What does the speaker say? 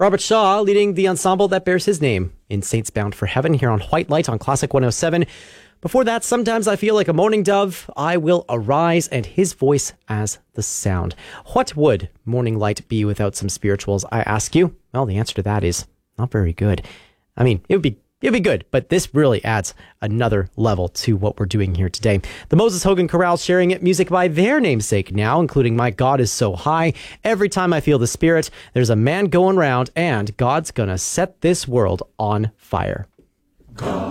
Robert Shaw leading the ensemble that bears his name in Saints Bound for Heaven here on White Light on Classic 107. Before that, Sometimes I Feel Like a Morning Dove, I Will Arise, and His Voice as the Sound. What would Morning Light be without some spirituals, I ask you? Well, the answer to that is not very good. I mean, it'd be good, but this really adds another level to what we're doing here today. The Moses Hogan Chorale sharing music by their namesake now, including My God Is So High, Every Time I Feel the Spirit, There's a Man Going Round, and God's Gonna Set This World on Fire. God.